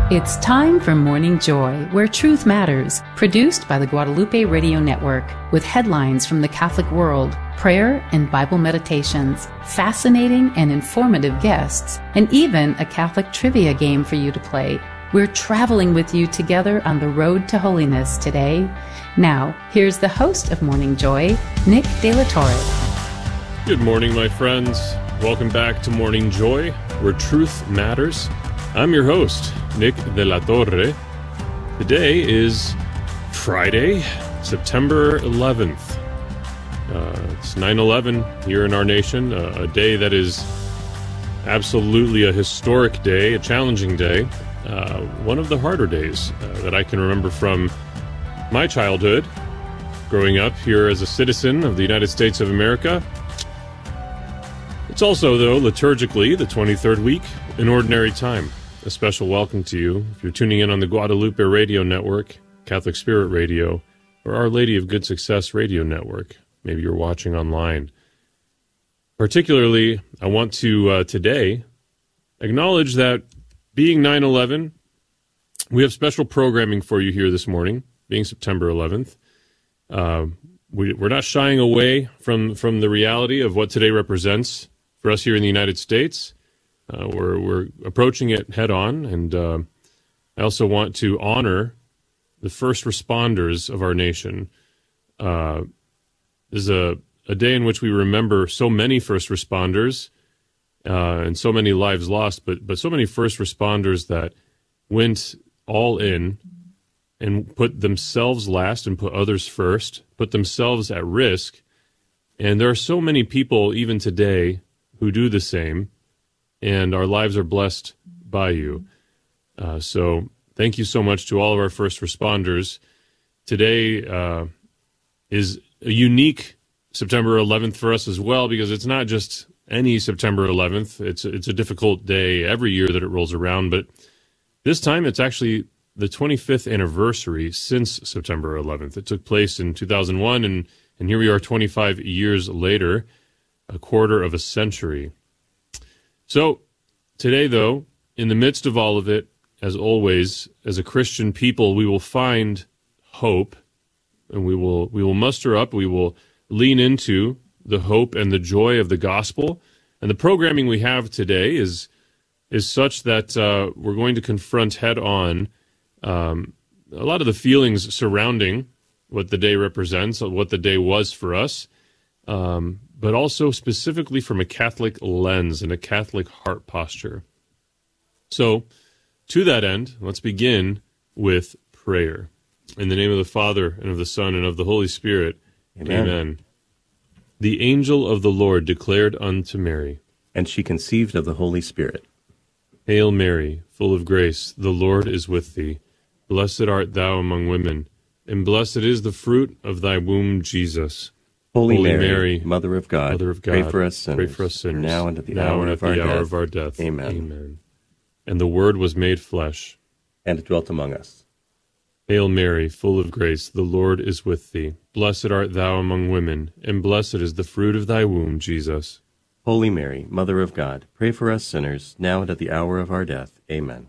It's time for Morning Joy, where truth matters, produced by the Guadalupe Radio Network, with headlines from the Catholic world, prayer and Bible meditations, fascinating and informative guests, and even a Catholic trivia game for you to play. We're traveling with you together on the road to holiness today. Now, here's the host of Morning Joy, Nick De La Torre. Good morning, my friends. Welcome back to Morning Joy, where truth matters. I'm your host, Nick De La Torre. Today is Friday, September 11th. It's 9/11 here in our nation, a day that is absolutely a historic day, a challenging day, one of the harder days that I can remember from my childhood, growing up here as a citizen of the United States of America. It's also, though, liturgically, the 23rd week in Ordinary Time. A special welcome to you if you're tuning in on the Guadalupe Radio Network, Catholic Spirit Radio, or Our Lady of Good Success Radio Network. Maybe you're watching online. Particularly, I want to today acknowledge that being 9/11, we have special programming for you here this morning, being September 11th. We're not shying away from the reality of what today represents for us here in the United States. We're approaching it head on, and I also want to honor the first responders of our nation. This is a day in which we remember so many first responders and so many lives lost, but so many first responders that went all in and put themselves last and put others first, put themselves at risk. And there are so many people even today who do the same, and our lives are blessed by you. So thank you so much to all of our first responders. Today is a unique September 11th for us as well, because it's not just any September 11th. It's a difficult day every year that it rolls around, but this time it's actually the 25th anniversary since September 11th. It took place in 2001, and here we are 25 years later, a quarter of a century. So today, though, in the midst of all of it, as always, as a Christian people, we will find hope, and we will muster up, we will lean into the hope and the joy of the gospel. And the programming we have today is such that we're going to confront head on a lot of the feelings surrounding what the day represents, what the day was for us, but also specifically from a Catholic lens and a Catholic heart posture. So, to that end, let's begin with prayer. In the name of the Father, and of the Son, and of the Holy Spirit, Amen. The angel of the Lord declared unto Mary, and she conceived of the Holy Spirit. Hail Mary, full of grace, the Lord is with thee. Blessed art thou among women, and blessed is the fruit of thy womb, Jesus. Holy Mary, Mother of God, pray for us sinners, pray for us sinners, now and at the hour of our death. Amen. Amen. And the Word was made flesh, and dwelt among us. Hail Mary, full of grace, the Lord is with thee. Blessed art thou among women, and blessed is the fruit of thy womb, Jesus. Holy Mary, Mother of God, pray for us sinners, now and at the hour of our death. Amen.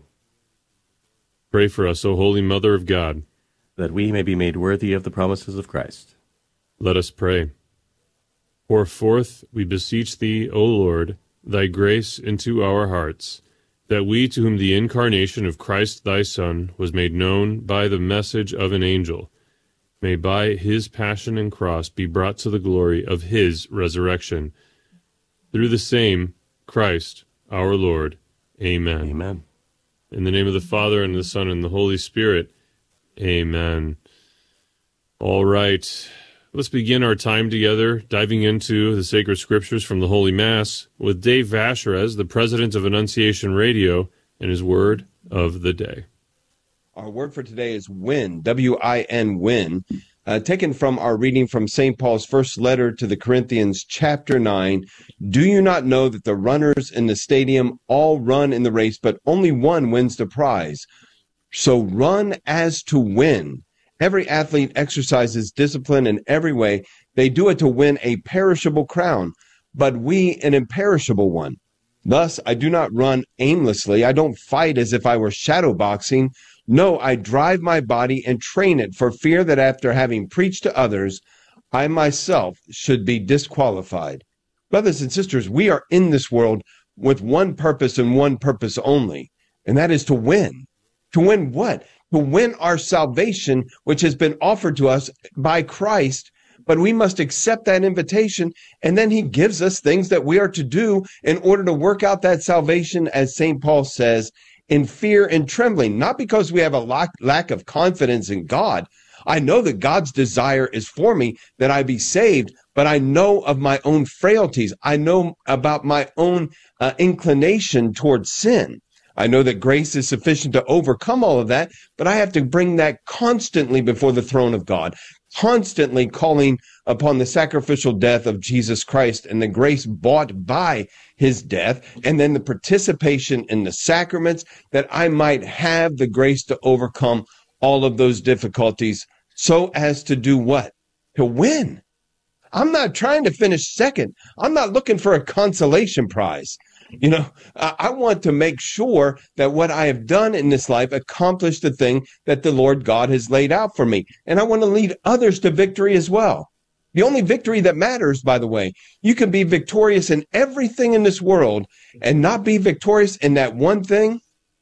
Pray for us, O Holy Mother of God, that we may be made worthy of the promises of Christ. Let us pray. Pour forth, we beseech thee, O Lord, thy grace into our hearts, that we, to whom the incarnation of Christ thy Son was made known by the message of an angel, may by his passion and cross be brought to the glory of his resurrection. Through the same Christ our Lord. Amen. Amen. In the name of the Father, and the Son, and the Holy Spirit. Amen. All right. Let's begin our time together, diving into the sacred scriptures from the Holy Mass with Dave Vacherez, the president of Annunciation Radio, and his word of the day. Our word for today is win, W-I-N, win, taken from our reading from St. Paul's first letter to the Corinthians, chapter 9. Do you not know that the runners in the stadium all run in the race, but only one wins the prize? So run as to win. Every athlete exercises discipline in every way. They do it to win a perishable crown, but we an imperishable one. Thus, I do not run aimlessly. I don't fight as if I were shadow boxing. No, I drive my body and train it for fear that after having preached to others, I myself should be disqualified. Brothers and sisters, we are in this world with one purpose and one purpose only, and that is to win. To win what? To win our salvation, which has been offered to us by Christ. But we must accept that invitation, and then he gives us things that we are to do in order to work out that salvation, as St. Paul says, in fear and trembling, not because we have a lack of confidence in God. I know that God's desire is for me that I be saved, but I know of my own frailties. I know about my own inclination towards sin. I know that grace is sufficient to overcome all of that, but I have to bring that constantly before the throne of God, constantly calling upon the sacrificial death of Jesus Christ and the grace bought by his death, and then the participation in the sacraments, that I might have the grace to overcome all of those difficulties so as to do what? To win. I'm not trying to finish second. I'm not looking for a consolation prize. You know, I want to make sure that what I have done in this life accomplished the thing that the Lord God has laid out for me. And I want to lead others to victory as well. The only victory that matters, by the way, you can be victorious in everything in this world and not be victorious in that one thing,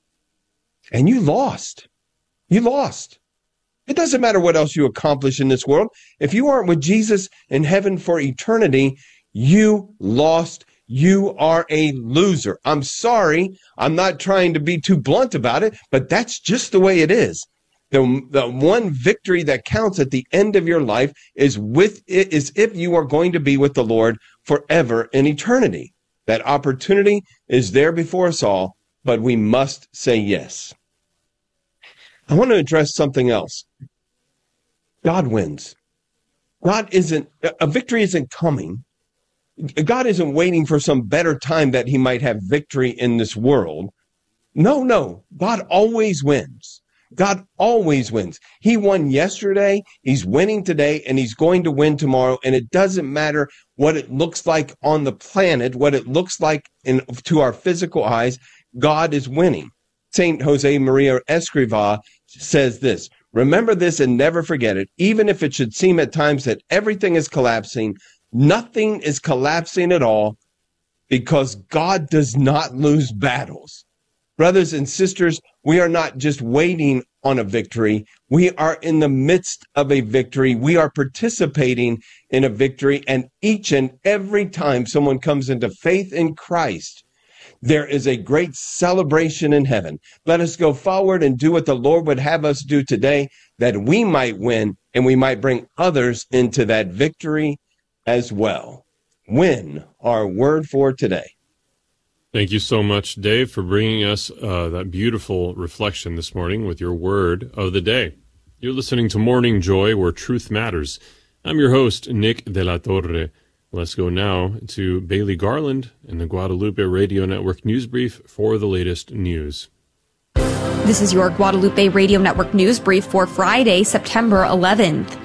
and you lost. You lost. It doesn't matter what else you accomplish in this world. If you aren't with Jesus in heaven for eternity, you lost. You are a loser. I'm sorry. I'm not trying to be too blunt about it, but that's just the way it is. The one victory that counts at the end of your life is if you are going to be with the Lord forever in eternity. That opportunity is there before us all, but we must say yes. I want to address something else. God wins. A victory isn't coming. God isn't waiting for some better time that he might have victory in this world. No. God always wins. God always wins. He won yesterday, he's winning today, and he's going to win tomorrow. And it doesn't matter what it looks like on the planet, what it looks like to our physical eyes, God is winning. Saint Jose Maria Escrivá says this: remember this and never forget it. Even if it should seem at times that everything is collapsing, nothing is collapsing at all, because God does not lose battles. Brothers and sisters, we are not just waiting on a victory. We are in the midst of a victory. We are participating in a victory. And each and every time someone comes into faith in Christ, there is a great celebration in heaven. Let us go forward and do what the Lord would have us do today, that we might win and we might bring others into that victory as well. Win, our word for today. Thank you so much, Dave, for bringing us that beautiful reflection this morning with your word of the day. You're listening to Morning Joy, where truth matters. I'm your host, Nick de la Torre. Let's go now to Bailey Garland and the Guadalupe Radio Network News Brief for the latest news. This is your Guadalupe Radio Network News Brief for Friday, September 11th.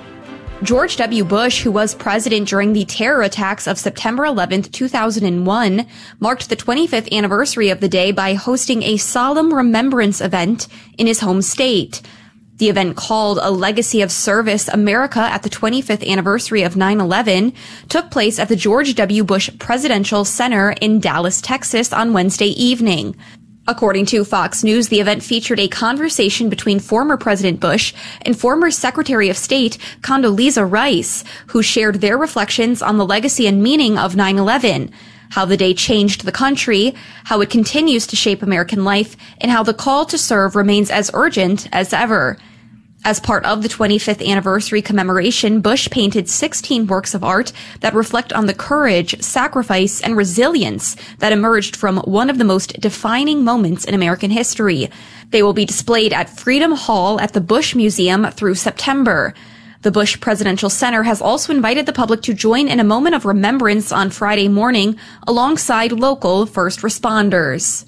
George W. Bush, who was president during the terror attacks of September 11th, 2001, marked the 25th anniversary of the day by hosting a solemn remembrance event in his home state. The event, called A Legacy of Service America at the 25th Anniversary of 9/11, took place at the George W. Bush Presidential Center in Dallas, Texas on Wednesday evening. According to Fox News, the event featured a conversation between former President Bush and former Secretary of State Condoleezza Rice, who shared their reflections on the legacy and meaning of 9/11, how the day changed the country, how it continues to shape American life, and how the call to serve remains as urgent as ever. As part of the 25th anniversary commemoration, Bush painted 16 works of art that reflect on the courage, sacrifice, and resilience that emerged from one of the most defining moments in American history. They will be displayed at Freedom Hall at the Bush Museum through September. The Bush Presidential Center has also invited the public to join in a moment of remembrance on Friday morning alongside local first responders.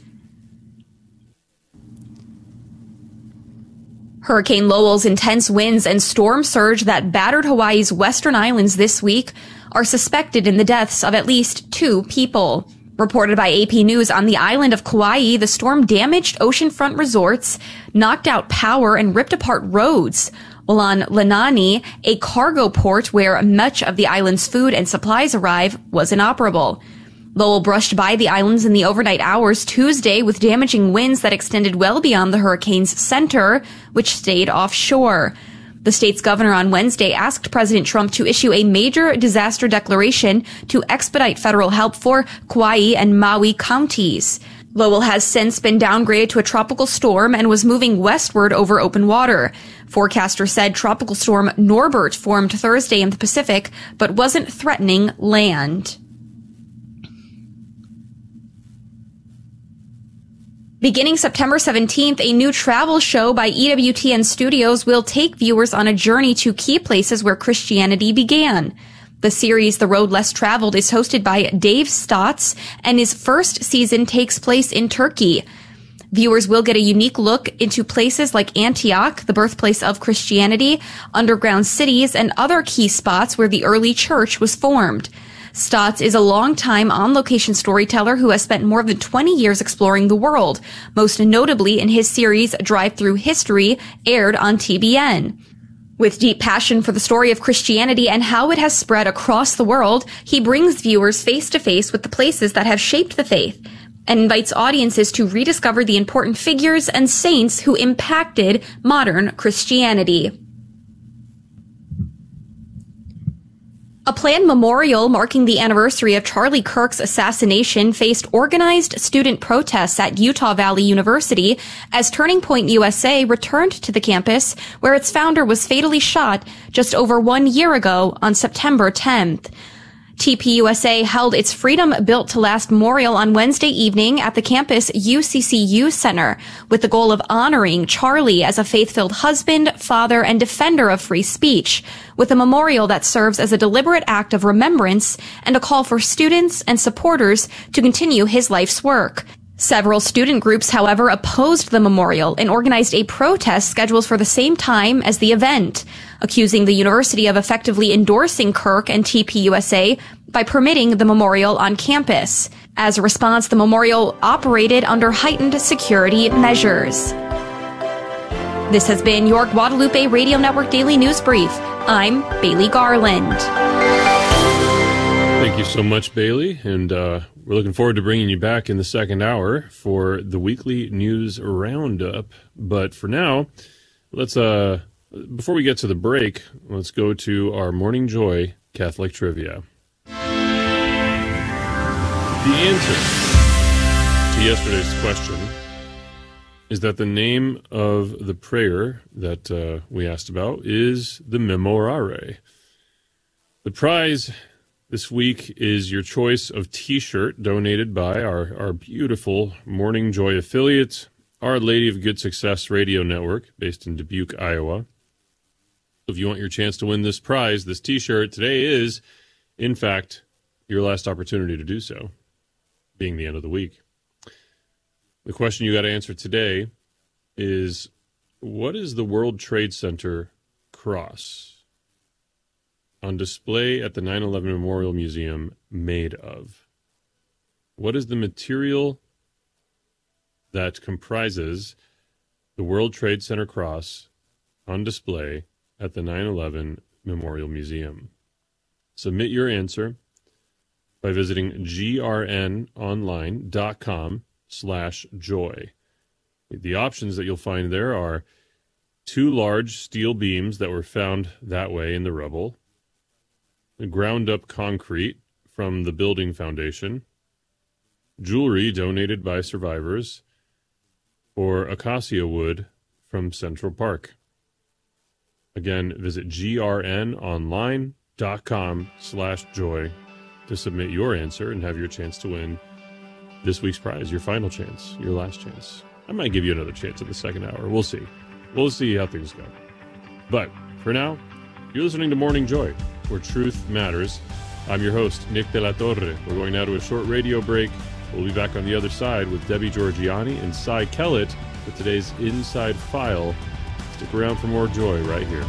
Hurricane Lowell's intense winds and storm surge that battered Hawaii's western islands this week are suspected in the deaths of at least 2 people. Reported by AP News, on the island of Kauai, the storm damaged oceanfront resorts, knocked out power, and ripped apart roads. While on Lanani, a cargo port where much of the island's food and supplies arrive, was inoperable. Lowell brushed by the islands in the overnight hours Tuesday with damaging winds that extended well beyond the hurricane's center, which stayed offshore. The state's governor on Wednesday asked President Trump to issue a major disaster declaration to expedite federal help for Kauai and Maui counties. Lowell has since been downgraded to a tropical storm and was moving westward over open water. Forecasters said Tropical Storm Norbert formed Thursday in the Pacific, but wasn't threatening land. Beginning September 17th, a new travel show by EWTN Studios will take viewers on a journey to key places where Christianity began. The series, The Road Less Traveled, is hosted by Dave Stotts, and his first season takes place in Turkey. Viewers will get a unique look into places like Antioch, the birthplace of Christianity, underground cities, and other key spots where the early church was formed. Stotts is a longtime on-location storyteller who has spent more than 20 years exploring the world, most notably in his series Drive Through History, aired on TBN. With deep passion for the story of Christianity and how it has spread across the world, he brings viewers face-to-face with the places that have shaped the faith and invites audiences to rediscover the important figures and saints who impacted modern Christianity. A planned memorial marking the anniversary of Charlie Kirk's assassination faced organized student protests at Utah Valley University as Turning Point USA returned to the campus where its founder was fatally shot just over 1 year ago on September 10th. TPUSA held its Freedom Built to Last memorial on Wednesday evening at the campus UCCU Center with the goal of honoring Charlie as a faith-filled husband, father, and defender of free speech, with a memorial that serves as a deliberate act of remembrance and a call for students and supporters to continue his life's work. Several student groups, however, opposed the memorial and organized a protest scheduled for the same time as the event, accusing the university of effectively endorsing Kirk and TPUSA by permitting the memorial on campus. As a response, the memorial operated under heightened security measures. This has been your Guadalupe Radio Network Daily News Brief. I'm Bailey Garland. Thank you so much, Bailey, and we're looking forward to bringing you back in the second hour for the weekly news roundup. But for now, let's before we get to the break, let's go to our Morning Joy Catholic Trivia. The answer to yesterday's question is that the name of the prayer that we asked about is the Memorare. The prize this week is your choice of T-shirt donated by our beautiful Morning Joy affiliate, Our Lady of Good Success Radio Network, based in Dubuque, Iowa. If you want your chance to win this prize, this T-shirt, today is, in fact, your last opportunity to do so, being the end of the week. The question you got to answer today is, what is the World Trade Center cross on display at the 9/11 Memorial Museum made of? What is the material that comprises the World Trade Center cross on display at the 9/11 Memorial Museum? Submit your answer by visiting grnonline.com/joy. The options that you'll find there are 2 large steel beams that were found that way in the rubble, ground up concrete from the building foundation, jewelry donated by survivors, or acacia wood from Central Park. Again, visit grnonline.com/joy to submit your answer and have your chance to win this week's prize, your final chance, your last chance. I might give you another chance in the second hour. We'll see. We'll see how things go. But for now, you're listening to Morning Joy, where truth matters. I'm your host, Nick De La Torre. We're going now to a short radio break. We'll be back on the other side with Debbie Georgiani and Cy Kellett with today's Inside File. Stick around for more joy right here.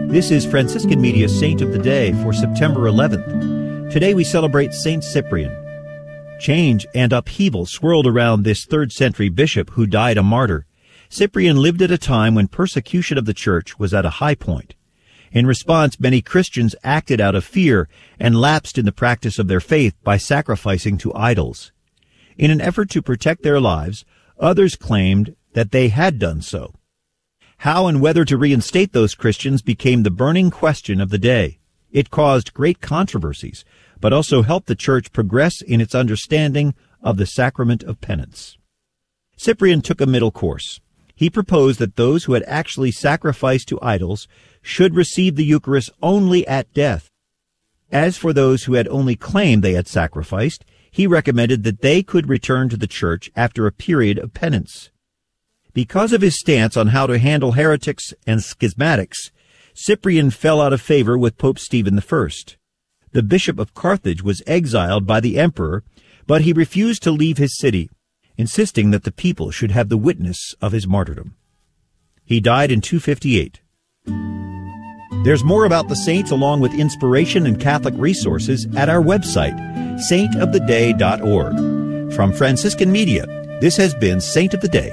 This is Franciscan Media's Saint of the Day for September 11th. Today we celebrate Saint Cyprian. Change and upheaval swirled around this 3rd century bishop who died a martyr. Cyprian lived at a time when persecution of the church was at a high point. In response, many Christians acted out of fear and lapsed in the practice of their faith by sacrificing to idols. In an effort to protect their lives, others claimed that they had done so. How and whether to reinstate those Christians became the burning question of the day. It caused great controversies, but also helped the church progress in its understanding of the sacrament of penance. Cyprian took a middle course. He proposed that those who had actually sacrificed to idols should receive the Eucharist only at death. As for those who had only claimed they had sacrificed, he recommended that they could return to the church after a period of penance. Because of his stance on how to handle heretics and schismatics, Cyprian fell out of favor with Pope Stephen I. The Bishop of Carthage was exiled by the emperor, but he refused to leave his city, insisting that the people should have the witness of his martyrdom. He died in 258. There's more about the saints along with inspiration and Catholic resources at our website, saintoftheday.org. From Franciscan Media, this has been Saint of the Day.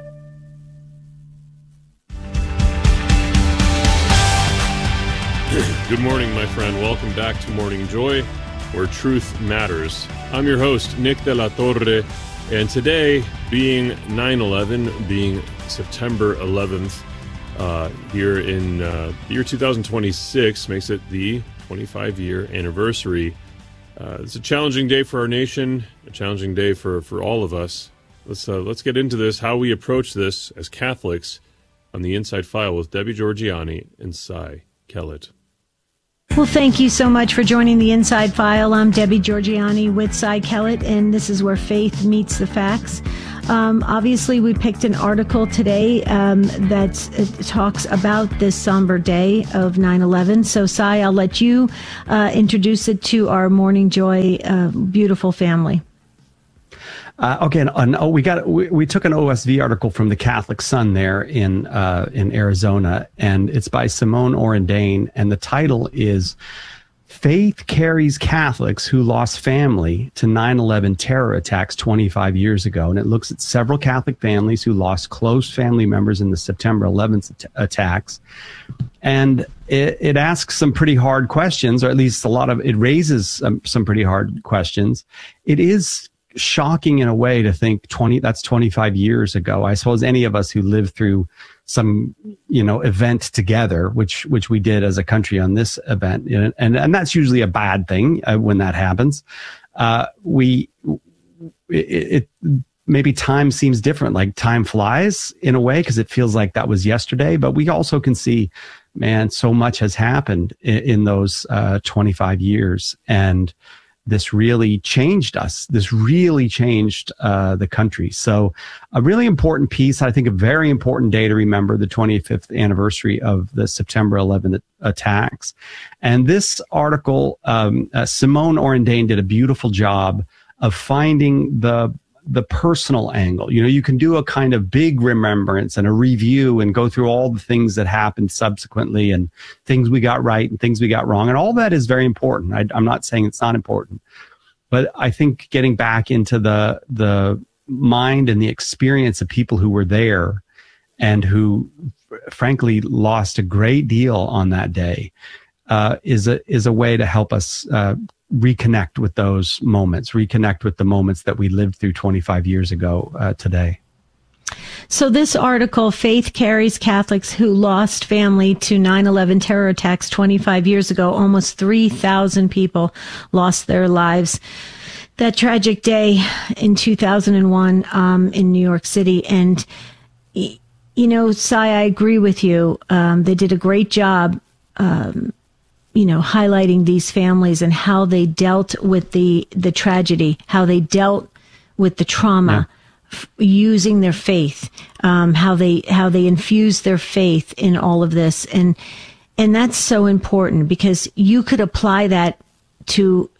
Good morning, my friend. Welcome back to Morning Joy, where truth matters. I'm your host, Nick de la Torre, and today, being 9/11, being September 11th, here in the year 2026, makes it the 25-year anniversary. It's a challenging day for our nation, a challenging day for all of us. Let's get into this, how we approach this as Catholics on the Inside File with Debbie Georgianni and Cy Kellett. Well, thank you so much for joining the Inside File. I'm Debbie Georgianni with Cy Kellett, and this is where faith meets the facts. Obviously, we picked an article today that talks about this somber day of 9/11. So, Cy, I'll let you introduce it to our Morning Joy beautiful family. Okay, we took an OSV article from the Catholic Sun there in Arizona, and it's by Simone Orendain, and the title is "Faith Carries Catholics Who Lost Family to 9/11 Terror Attacks 25 Years Ago," and it looks at several Catholic families who lost close family members in the September 11th attacks, and it asks some pretty hard questions, or at least it raises some pretty hard questions. It is shocking in a way to think that's 25 years ago. I suppose any of us who lived through some, event together, which we did as a country on this event, and that's usually a bad thing when that happens. Maybe time seems different, like time flies in a way because it feels like that was yesterday, but we also can see, man, so much has happened in those 25 years, and this really changed us. This really changed the country. So a really important piece, I think a very important day to remember, the 25th anniversary of the September 11th attacks. And this article, Simone Orendain did a beautiful job of finding the personal angle. You can do a kind of big remembrance and a review and go through all the things that happened subsequently and things we got right and things we got wrong. And all that is very important. I'm not saying it's not important, but I think getting back into the mind and the experience of people who were there and who frankly lost a great deal on that day, is a way to help us, reconnect with those moments, reconnect with the moments that we lived through 25 years ago today. So this article, Faith Carries Catholics Who Lost Family to 9/11 Terror Attacks 25 years ago. Almost 3,000 people lost their lives that tragic day in 2001 in New York City. And, Cy, I agree with you. They did a great job highlighting these families and how they dealt with the tragedy, how they dealt with the trauma, using their faith, how they infused their faith in all of this. And that's so important because you could apply that to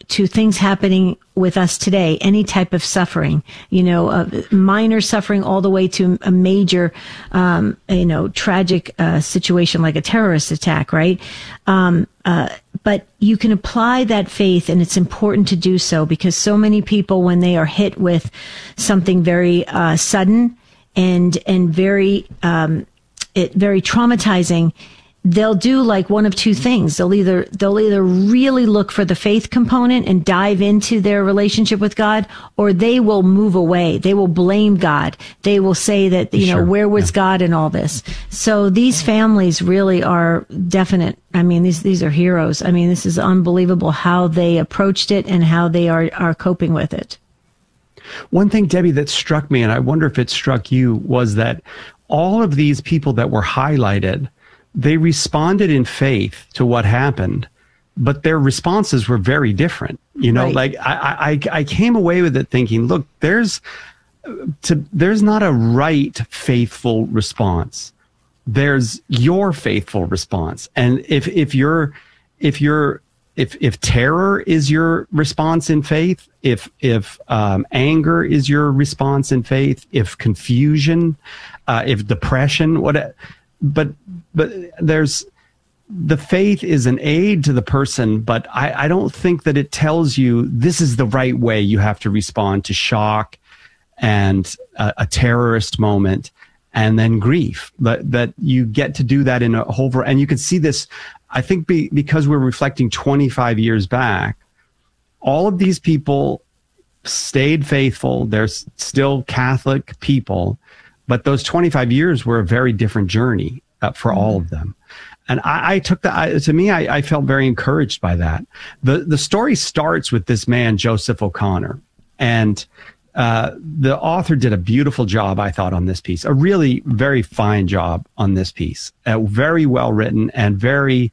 to things happening with us today, any type of suffering, minor suffering all the way to a major, tragic situation like a terrorist attack, right? But you can apply that faith, and it's important to do so, because so many people, when they are hit with something very sudden and very very traumatizing, they'll do like one of two things. They'll either really look for the faith component and dive into their relationship with God, or they will move away. They will blame God. They will say that, where was God in all this? So these families really are definite. I mean, these are heroes. I mean, this is unbelievable how they approached it and how they are coping with it. One thing, Debbie, that struck me, and I wonder if it struck you, was that all of these people that were highlighted, they responded in faith to what happened, but their responses were very different. Right. Like I came away with it thinking, look, there's not a right faithful response. There's your faithful response. And if terror is your response in faith, if anger is your response in faith, if confusion, if depression, but there's, the faith is an aid to the person, but I don't think that it tells you this is the right way you have to respond to shock and a terrorist moment and then grief. That you get to do that in a whole variety. And you can see this, I think, because we're reflecting 25 years back, all of these people stayed faithful. They're still Catholic people, but those 25 years were a very different journey for all of them. And I took that, to me, I felt very encouraged by that. The story starts with this man, Joseph O'Connor. And the author did a beautiful job, I thought, on this piece. A really very fine job on this piece. Very well written and very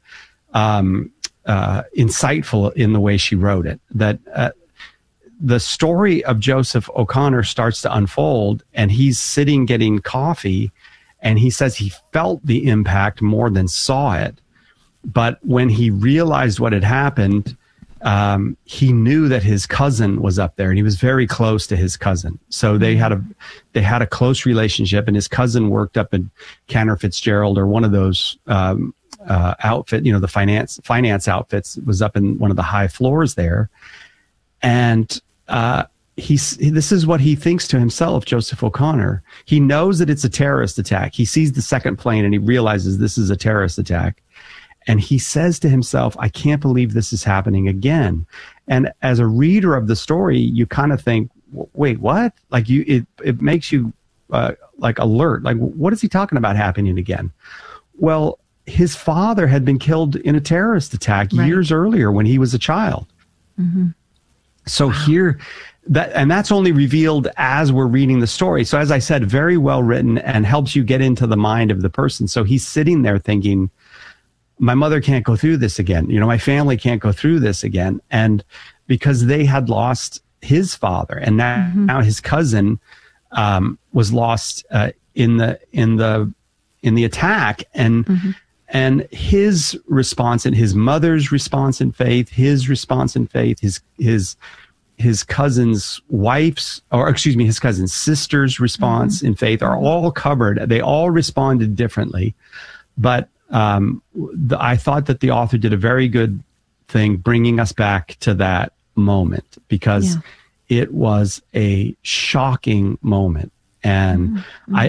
insightful in the way she wrote it. That the story of Joseph O'Connor starts to unfold, and he's sitting getting coffee, and he says he felt the impact more than saw it. But when he realized what had happened, he knew that his cousin was up there, and he was very close to his cousin. So they had a close relationship, and his cousin worked up in Cantor Fitzgerald, or one of those outfit, the finance outfits, was up in one of the high floors there. And this is what he thinks to himself, Joseph O'Connor. He knows that it's a terrorist attack. He sees the second plane and he realizes this is a terrorist attack. And he says to himself, I can't believe this is happening again. And as a reader of the story, you kind of think, wait, what? Like it makes you like alert. Like, what is he talking about happening again? Well, his father had been killed in a terrorist attack years earlier when he was a child. Mm-hmm. So here, that's only revealed as we're reading the story. So as I said, very well written and helps you get into the mind of the person. So he's sitting there thinking, my mother can't go through this again. My family can't go through this again. And because they had lost his father, and now his cousin was lost in the attack, and his response and his mother's response in faith, his response in faith, his cousin's wife's, or excuse me, his cousin's sister's response in faith are all covered. They all responded differently, but I thought that the author did a very good thing bringing us back to that moment, because it was a shocking moment. And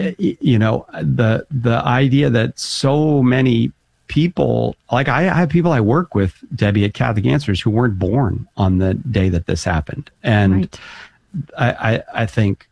the idea that so many people, like I have people I work with, Debbie, at Catholic Answers, who weren't born on the day that this happened. And I think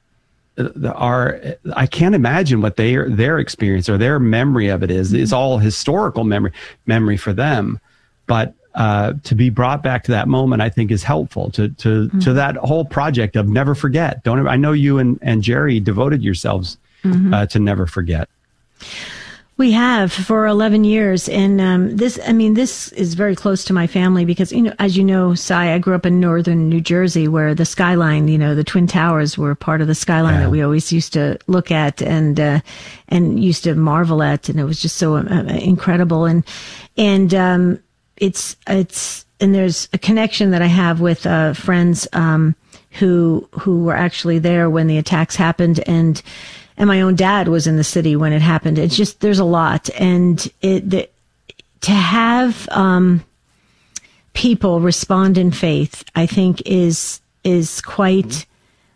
I can't imagine what their experience or their memory of it is. It's all historical memory for them. But to be brought back to that moment, I think, is helpful to that whole project of never forget. I know you and Jerry devoted yourselves to never forget. We have for 11 years. And this is very close to my family because, as you know, Cy, I grew up in northern New Jersey, where the skyline, the Twin Towers were part of the skyline that we always used to look at and used to marvel at. And it was just so incredible. And it's there's a connection that I have with friends who were actually there when the attacks happened, and my own dad was in the city when it happened. It's just, there's a lot, and to have people respond in faith, I think is quite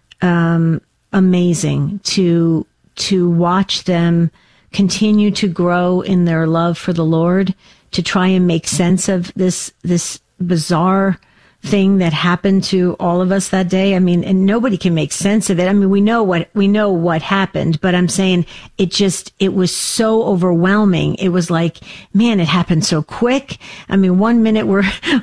amazing to watch them continue to grow in their love for the Lord, to try and make sense of this bizarre thing that happened to all of us that day. I mean, and nobody can make sense of it. I mean, we know what happened, but I'm saying it was so overwhelming. It was like, man, it happened so quick. I mean, 1 minute we're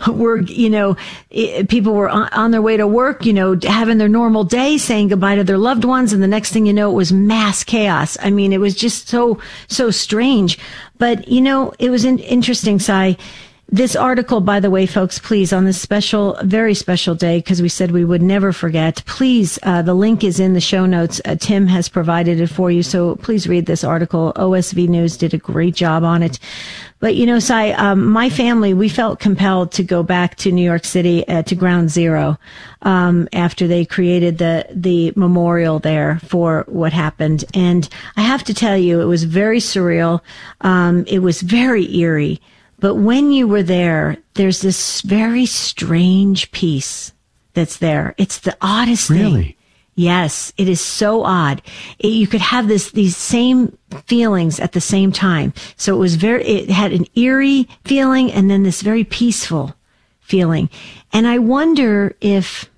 people were on their way to work, having their normal day, saying goodbye to their loved ones. And the next thing you know, it was mass chaos. I mean, it was just so strange, but it was interesting, Si. This article, by the way, folks, please, on this very special day, because we said we would never forget, please, the link is in the show notes. Tim has provided it for you, so please read this article. OSV News did a great job on it. But, Si, my family, we felt compelled to go back to New York City, to Ground Zero, after they created the memorial there for what happened. And I have to tell you, it was very surreal. It was very eerie. But when you were there, there's this very strange peace that's there. It's the oddest thing. Really? Yes, it is so odd. You could have these same feelings at the same time. So it had an eerie feeling and then this very peaceful feeling. And I wonder if,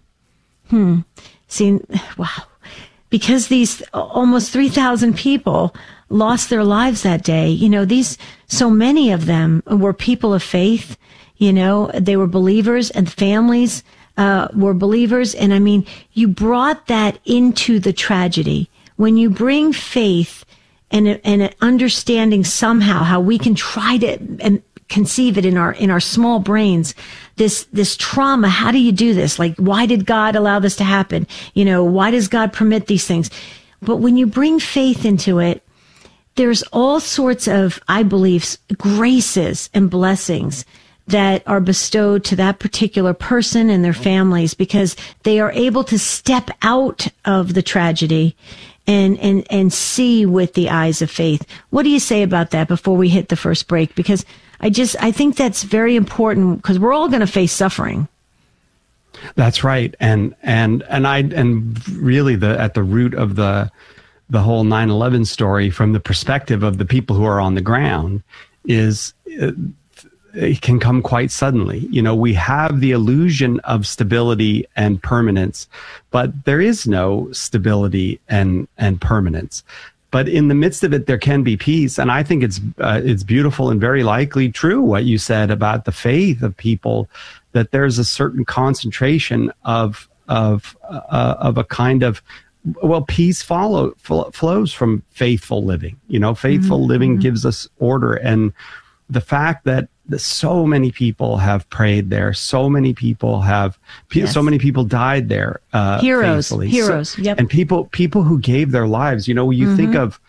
because these almost 3,000 people lost their lives that day. So many of them were people of faith. They were believers, and families were believers. And I mean, you brought that into the tragedy. When you bring faith and an understanding somehow how we can try to conceive it in our small brains, this trauma, how do you do this? Like, why did God allow this to happen? Why does God permit these things? But when you bring faith into it, there's all sorts of, I believe, graces and blessings that are bestowed to that particular person and their families, because they are able to step out of the tragedy and see with the eyes of faith. What do you say about that before we hit the first break? Because I think that's very important, because we're all going to face suffering. That's right. And really at the root of the whole 9/11 story, from the perspective of the people who are on the ground, is it can come quite suddenly. We have the illusion of stability and permanence, but there is no stability and permanence. But in the midst of it, there can be peace. And I think it's beautiful and very likely true what you said about the faith of people, that there's a certain concentration of a kind of, peace flows from faithful living. Faithful living gives us order. And the fact that so many people have prayed there, so many people died there. Heroes. Yep. And people who gave their lives. You think of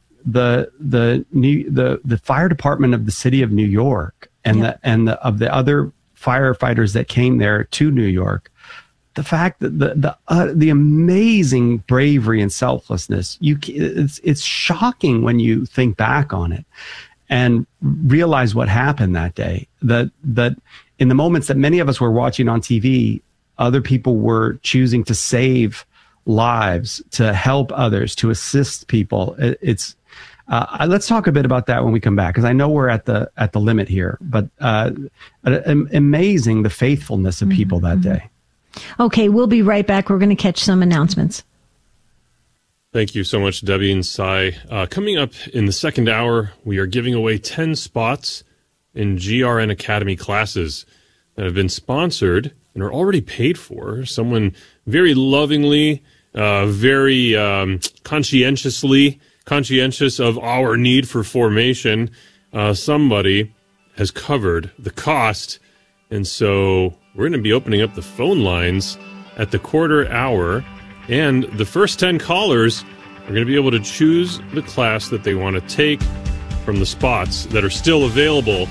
the fire department of the city of New York and of the other firefighters that came there to New York. The fact that the amazing bravery and selflessness, it's shocking when you think back on it and realize what happened that day. That in the moments that many of us were watching on TV, other people were choosing to save lives, to help others, to assist people. Let's talk a bit about that when we come back, because I know we're at the limit here. But amazing the faithfulness of people that day. Okay, we'll be right back. We're going to catch some announcements. Thank you so much, Debbie and Si. Coming up in the second hour, we are giving away 10 spots in GRN Academy classes that have been sponsored and are already paid for. Someone very lovingly, very conscientious of our need for formation. Somebody has covered the cost, and so we're going to be opening up the phone lines at the quarter hour, and the first 10 callers are going to be able to choose the class that they want to take from the spots that are still available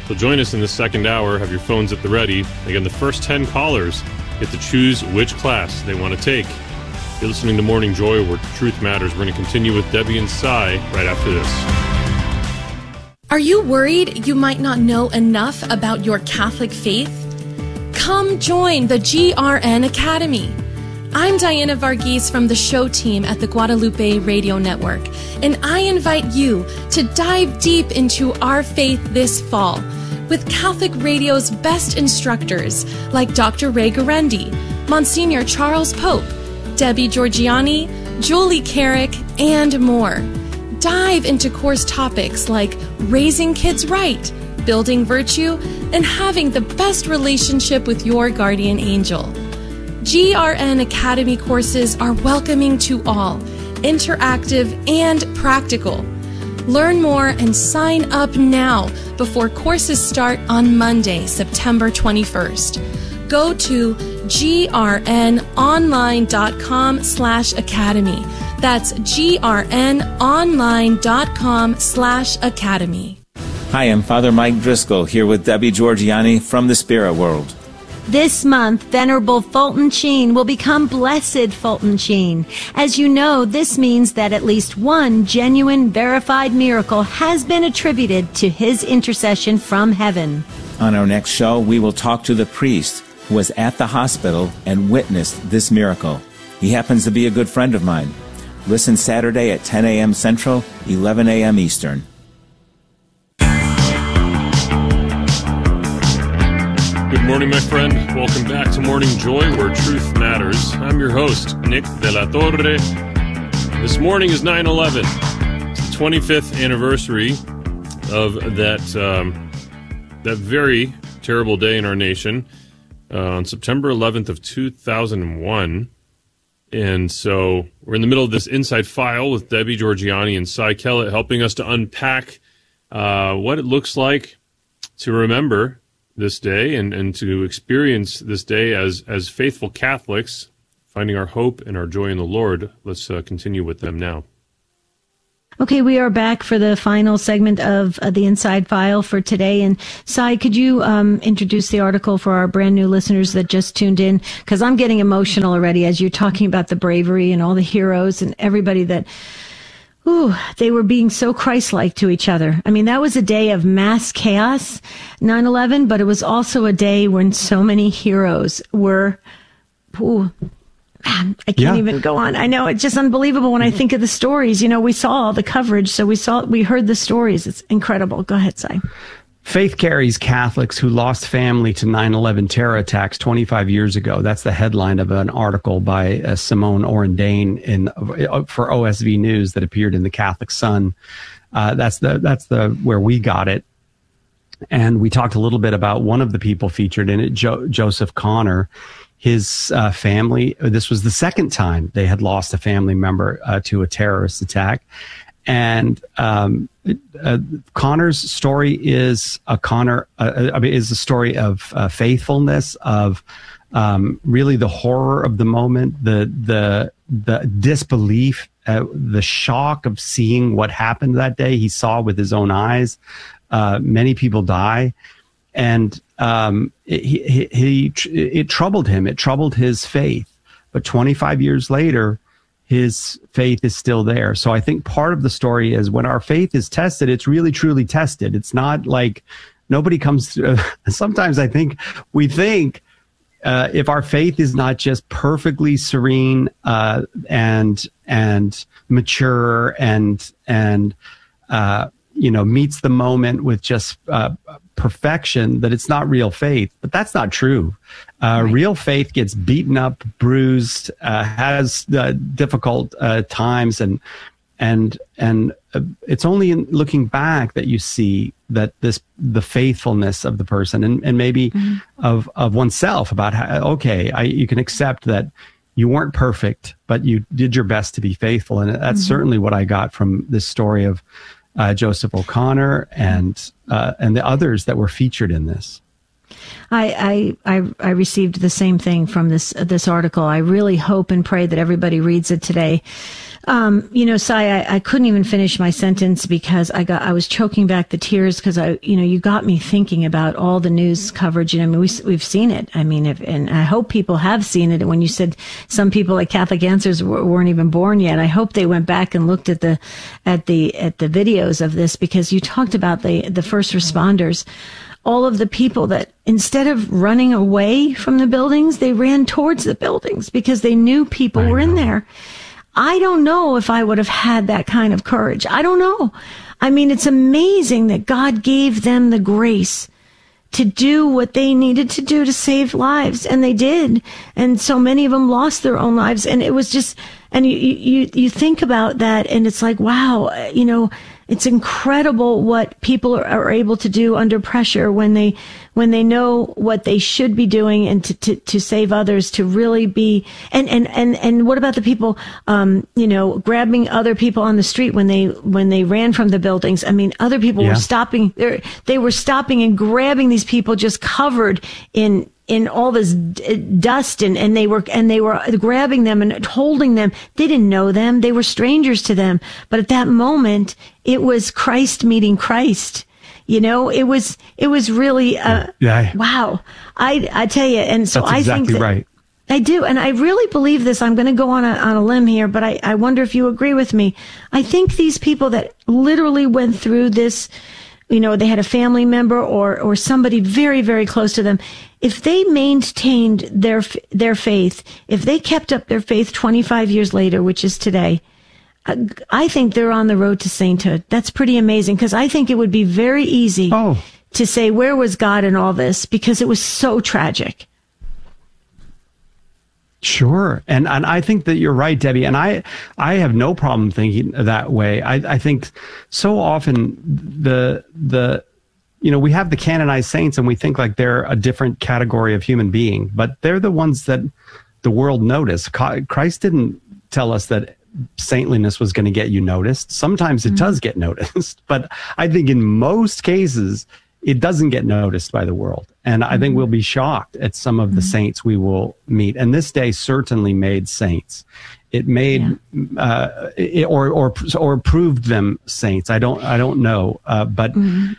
So join us in the second hour. Have your phones at the ready. Again, the first 10 callers get to choose which class they want to take. You're listening to Morning Joy, where truth matters. We're going to continue with Debbie and Cy right after this. Are you worried you might not know enough about your Catholic faith? Come join the GRN Academy. I'm Diana Varghese from the show team at the Guadalupe Radio Network, and I invite you to dive deep into our faith this fall with Catholic Radio's best instructors like Dr. Ray Guarendi, Monsignor Charles Pope, Debbie Georgianni, Julie Carrick, and more. Dive into course topics like raising kids right, building virtue, and having the best relationship with your guardian angel. GRN Academy courses are welcoming to all, interactive and practical. Learn more and sign up now before courses start on Monday, September 21st. Go to grnonline.com/academy. That's grnonline.com/academy. Hi, I'm Father Mike Driscoll here with Debbie Georgianni from the Spirit World. This month, Venerable Fulton Sheen will become Blessed Fulton Sheen. As you know, this means that at least one genuine, verified miracle has been attributed to his intercession from heaven. On our next show, we will talk to the priest who was at the hospital and witnessed this miracle. He happens to be a good friend of mine. Listen Saturday at 10 a.m. Central, 11 a.m. Eastern. Good morning, my friend. Welcome back to Morning Joy, where truth matters. I'm your host, Nick De La Torre. This morning is 9/11. It's the 25th anniversary of that very terrible day in our nation on September 11th of 2001. And so we're in the middle of this Inside File with Debbie Georgianni and Cy Kellett, helping us to unpack what it looks like to remember this day and to experience this day as faithful Catholics, finding our hope and our joy in the Lord. Let's continue with them now. Okay, we are back for the final segment of the Inside File for today. And Cy, could you introduce the article for our brand new listeners that just tuned in? Because I'm getting emotional already as you're talking about the bravery and all the heroes and everybody that, they were being so Christ-like to each other. I mean, that was a day of mass chaos, 9/11, but it was also a day when so many heroes were, I can't even go on. I know, it's just unbelievable when I think of the stories. You know, we saw all the coverage, so we heard the stories. It's incredible. Go ahead, Cy. Faith carries Catholics who lost family to 9/11 terror attacks 25 years ago. That's the headline of an article by Simone Orendane for OSV News that appeared in the Catholic Sun. That's where we got it. And we talked a little bit about one of the people featured in it, Joseph Connor. His family, this was the second time they had lost a family member to a terrorist attack. And Connor's story is a story of faithfulness, of really the horror of the moment, the disbelief, the shock of seeing what happened that day. He saw with his own eyes many people die, and it troubled him. It troubled his faith. But 25 years later, his faith is still there. So I think part of the story is when our faith is tested, it's really, truly tested. It's not like nobody comes through. Sometimes I think we think if our faith is not just perfectly serene and mature and meets the moment with just perfection, that it's not real faith. But that's not true. Right. Real faith gets beaten up, bruised, has difficult times, and it's only in looking back that you see that the faithfulness of the person and maybe of oneself, about how, you can accept that you weren't perfect, but you did your best to be faithful. And that's certainly what I got from this story of Joseph O'Connor and the others that were featured in this. I received the same thing from this article. I really hope and pray that everybody reads it today. Cy, I couldn't even finish my sentence because I was choking back the tears because you got me thinking about all the news coverage. And I mean, we've seen it. I mean, and I hope people have seen it. When you said some people like Catholic Answers weren't even born yet, I hope they went back and looked at the videos of this, because you talked about the first responders. All of the people that, instead of running away from the buildings, they ran towards the buildings because they knew people were in there. I don't know if I would have had that kind of courage. I don't know. I mean, it's amazing that God gave them the grace to do what they needed to do to save lives. And they did. And so many of them lost their own lives. And it was just, and you think about that and it's like, wow, it's incredible what people are able to do under pressure when they know what they should be doing and to save others, to really be, and what about the people, grabbing other people on the street when they ran from the buildings? I mean, other people were stopping, they were stopping and grabbing these people just covered in all this dust, and they were grabbing them and holding them. They didn't know them. They were strangers to them. But at that moment, it was Christ meeting Christ. It was really, wow. I tell you. And so that's exactly I think right. I do. And I really believe this. I'm going to go on a limb here, but I wonder if you agree with me. I think these people that literally went through this, they had a family member or somebody very, very close to them. If they maintained their faith, if they kept up their faith 25 years later, which is today, I think they're on the road to sainthood. That's pretty amazing, because I think it would be very easy to say, where was God in all this? Because it was so tragic. Sure. And I think that you're right, Debbie. And I have no problem thinking that way. I think so often we have the canonized saints and we think like they're a different category of human being, but they're the ones that the world noticed. Christ didn't tell us that saintliness was going to get you noticed. Sometimes it does get noticed, but I think in most cases, it doesn't get noticed by the world. And I think we'll be shocked at some of the saints we will meet. And this day certainly made saints. It made, or proved them saints. I don't know. But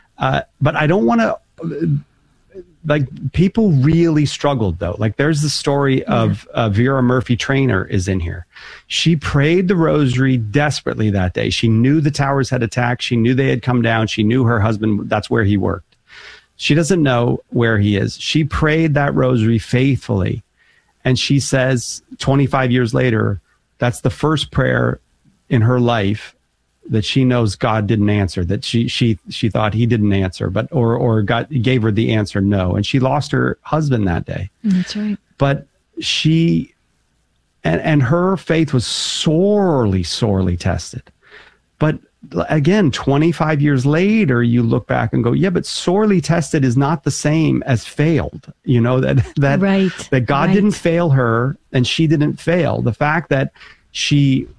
I don't want to, people really struggled though. Like there's the story of Vera Murphy Trainer is in here. She prayed the rosary desperately that day. She knew the towers had attacked. She knew they had come down. She knew her husband, that's where he worked. She doesn't know where he is. She prayed that rosary faithfully. And she says 25 years later, that's the first prayer in her life that she knows God didn't answer, that she thought he didn't answer, but, or God gave her the answer no. And she lost her husband that day. That's right. But she, and her faith was sorely, sorely tested. But again, 25 years later, you look back and go, yeah, but sorely tested is not the same as failed. That God didn't fail her and she didn't fail. The fact that she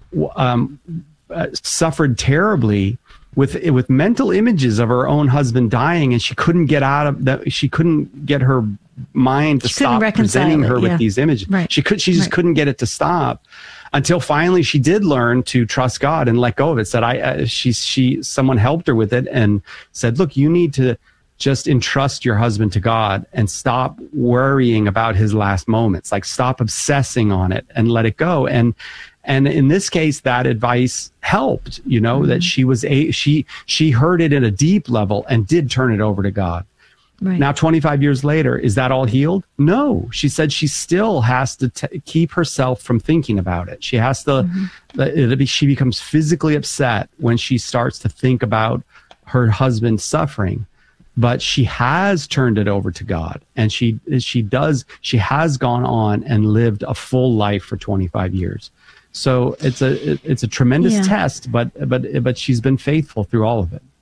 suffered terribly with mental images of her own husband dying, and she couldn't get out of that. She couldn't get her mind to stop presenting her with these images. Right. She just couldn't get it to stop. Until finally she did learn to trust God and let go of it. Said someone helped her with it and said, look, you need to just entrust your husband to God and stop worrying about his last moments. Like stop obsessing on it and let it go. And in this case, that advice helped, that she heard it at a deep level and did turn it over to God. Right. Now, 25 years later, is that all healed? No. She said she still has to keep herself from thinking about it. She has to, she becomes physically upset when she starts to think about her husband's suffering. But she has turned it over to God, and she has gone on and lived a full life for 25 years. So it's a tremendous test, but she's been faithful through all of it.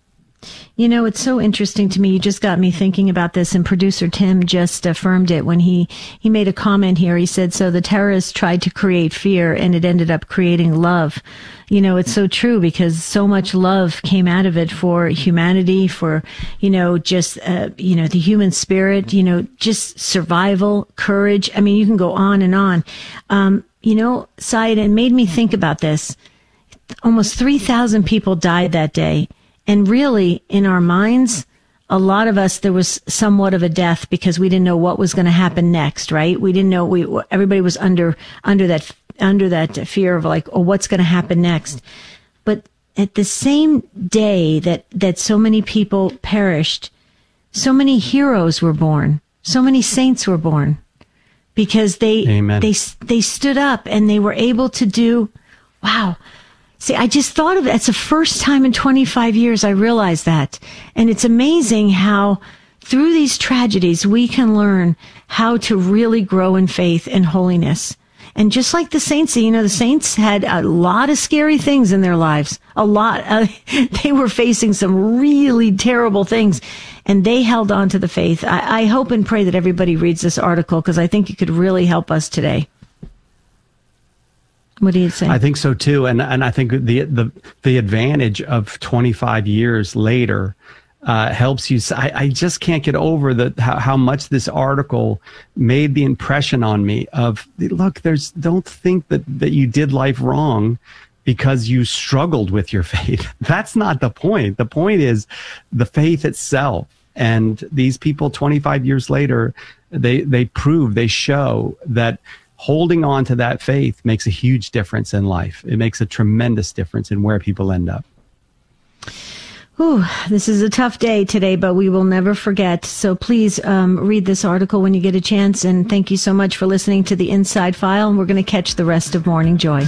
You know, it's so interesting to me. You just got me thinking about this, and producer Tim just affirmed it when he made a comment here. He said, so the terrorists tried to create fear and it ended up creating love. You know, it's so true because so much love came out of it for humanity, for, you know, just, you know, the human spirit, you know, just survival, courage. I mean, you can go on and on. You know, Syed, it made me think about this. Almost 3,000 people died that day. And really, in our minds, a lot of us, there was somewhat of a death because we didn't know what was going to happen next, right? We didn't know. Everybody was under that fear of like, oh, what's going to happen next? But at the same day that so many people perished, so many heroes were born, so many saints were born, because they stood up and they were able to do. Wow. See, I just thought of it. It's the first time in 25 years I realized that. And it's amazing how through these tragedies we can learn how to really grow in faith and holiness. And just like the saints, you know, the saints had a lot of scary things in their lives. A lot. They were facing some really terrible things, and they held on to the faith. I hope and pray that everybody reads this article because I think it could really help us today. What do you say? I think so too, and I think the advantage of 25 years later helps you. I just can't get over how much this article made the impression on me of, look, don't think that you did life wrong because you struggled with your faith. That's not the point. The point is the faith itself. And these people 25 years later, they show that holding on to that faith makes a huge difference in life. It makes a tremendous difference in where people end up. Ooh, this is a tough day today, but we will never forget. So please read this article when you get a chance. And thank you so much for listening to the Inside File. And we're going to catch the rest of Morning Joy.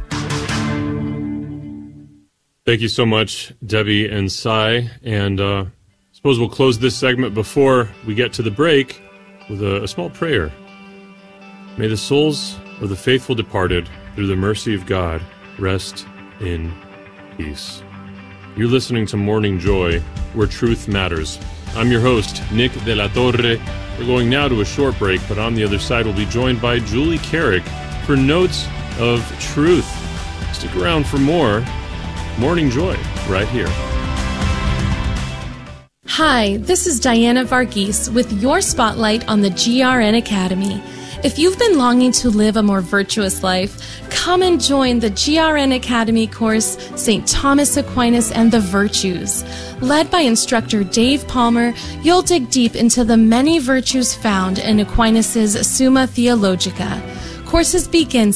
Thank you so much, Debbie and Cy. And I suppose we'll close this segment before we get to the break with a small prayer. May the souls of the faithful departed, through the mercy of God, rest in peace. You're listening to Morning Joy, where truth matters. I'm your host, Nick De La Torre. We're going now to a short break, but on the other side we'll be joined by Julie Carrick for Notes of Truth. Stick around for more Morning Joy right here. Hi, this is Diana Varghese with your spotlight on the GRN Academy. If you've been longing to live a more virtuous life, come and join the GRN Academy course, St. Thomas Aquinas and the Virtues. Led by instructor Dave Palmer, you'll dig deep into the many virtues found in Aquinas' Summa Theologica. Courses begin